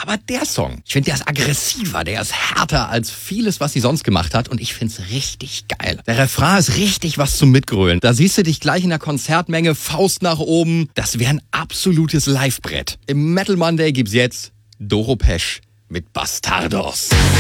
Aber der Song, ich finde, der ist aggressiver, der ist härter als vieles, was sie sonst gemacht hat. Und ich finde es richtig geil. Der Refrain ist richtig was zum Mitgrölen. Da siehst du dich gleich in der Konzertmenge, Faust nach oben. Das wäre ein absolutes Livebrett. Im Metal Monday gibt's jetzt Doro Pesch mit Bastardos.